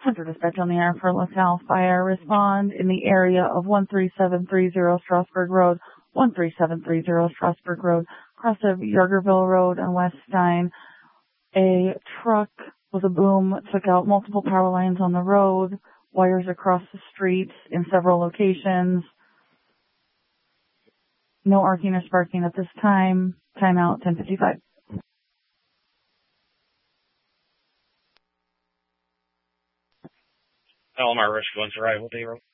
Hunter dispatch on the air for LaSalle Fire. Respond in the area of 13730 Strasburg Road, 13730 Strasburg Road, across of Yargerville Road on West Stein. A truck with a boom took out multiple power lines on the road, wires across the street in several locations. No arcing or sparking at this time. Timeout 10:55. LMR Rescue 1's arrival, Dave.